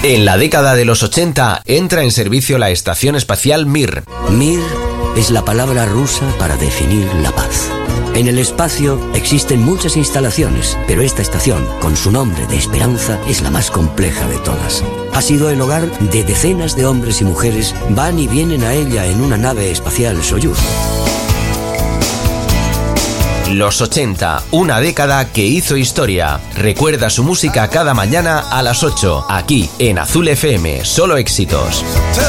En la década de los 80 entra en servicio la estación espacial Mir. Mir es la palabra rusa para definir la paz. En el espacio existen muchas instalaciones, pero esta estación, con su nombre de Esperanza, es la más compleja de todas. Ha sido el hogar de decenas de hombres y mujeres, van y vienen a ella en una nave espacial Soyuz. Los 80, una década que hizo historia. Recuerda su música cada mañana a las 8, aquí en Azul FM, solo éxitos.